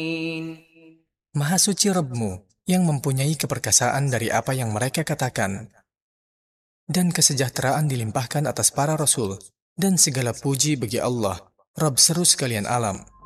Maha suci Rabbmu yang mempunyai keperkasaan dari apa yang mereka katakan. Dan kesejahteraan dilimpahkan atas para rasul, dan segala puji bagi Allah, Rabb seru sekalian alam.